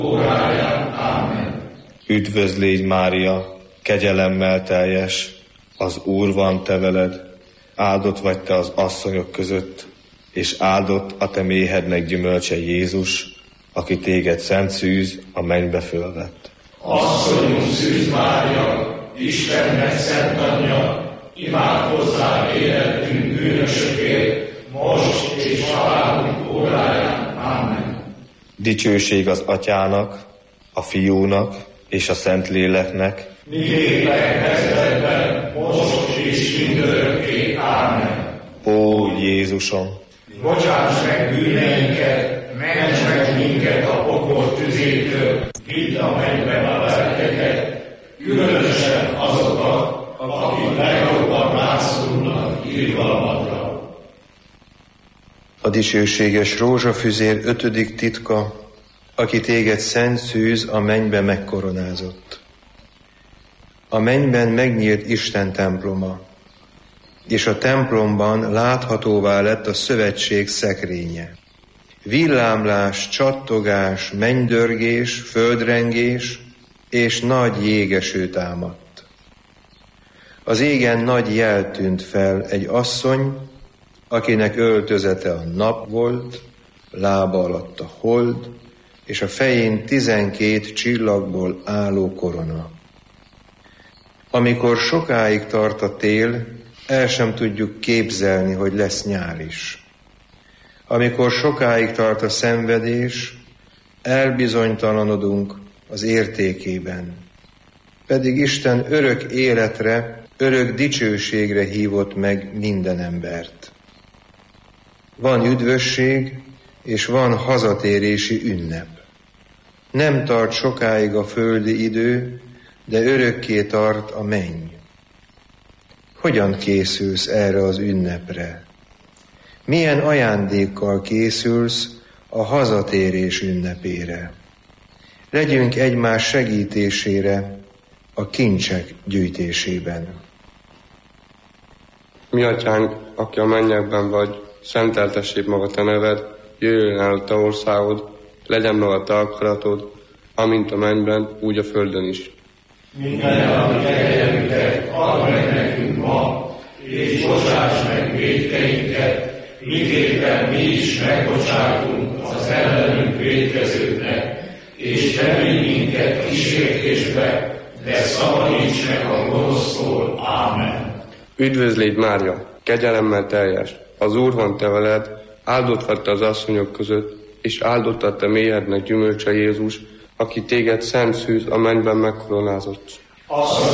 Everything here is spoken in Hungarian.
óráján. Ámen. Üdvözl légy, Mária, kegyelemmel teljes, az Úr van te veled, áldott vagy te az asszonyok között, és áldott a te méhednek gyümölcse Jézus, aki téged szent szűz a mennybe fölvett. Asszonyunk Szűz Mária, Istennek szent anyja, imádkozzál életünk bűnösökért, most és halálunk óráján. Ámen. Dicsőség az Atyának, a Fiúnak és a Szentléleknek, miképpen kezdetben, most és mindörökké. Ámen. Ó Jézusom! Bocsáss meg bűneinket, ments meg minket a pokol tüzétől, vidd a mennybe a lelkeket, különösen azokat, akik legjobban rászorulnak irgalmadra. A dicsőséges rózsafüzér 5. titka, aki téged szent szűz a mennybe megkoronázott. A mennyben megnyílt Isten temploma, és a templomban láthatóvá lett a szövetség szekrénye. Villámlás, csattogás, mennydörgés, földrengés és nagy jégeső támadt. Az égen nagy jel tűnt fel, egy asszony, akinek öltözete a nap volt, lába alatt a hold, és a fején 12 csillagból álló korona. Amikor sokáig tart a tél, el sem tudjuk képzelni, hogy lesz nyár is. Amikor sokáig tart a szenvedés, elbizonytalanodunk az értékében. Pedig Isten örök életre, örök dicsőségre hívott meg minden embert. Van üdvösség, és van hazatérési ünnep. Nem tart sokáig a földi idő, de örökké tart a menny. Hogyan készülsz erre az ünnepre? Milyen ajándékkal készülsz a hazatérés ünnepére? Legyünk egymás segítésére a kincsek gyűjtésében. Mi atyánk, aki a mennyekben vagy, szenteltessék maga te neved, jöjjön el a te országod, legyen meg a te akaratod, amint a mennyben, úgy a földön is. Mindennapi kenyerünket add meg nekünk ma, és bocsáss meg vétkeinket, miképpen mi is megbocsátunk az ellenünk vétkezőknek, és ne vigy minket kísértésbe, de szabadíts meg a gonosztól. Ámen. Üdvözl légy, Mária, kegyelemmel teljes, az Úr van te veled, áldott vagy te az asszonyok között, és áldott a te méhednek gyümölcse Jézus, aki téged szent szűz a mennyben megkoronázott.